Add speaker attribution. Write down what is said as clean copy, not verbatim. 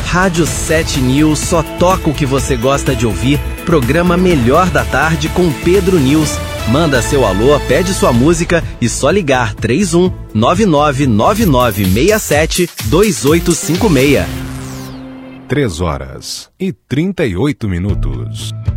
Speaker 1: Rádio 7 News só toca o que você gosta de ouvir. Programa Melhor da Tarde com Pedro News. Manda seu alô, pede sua música e só ligar 31 999967 2856.
Speaker 2: 3 horas e 38 minutos.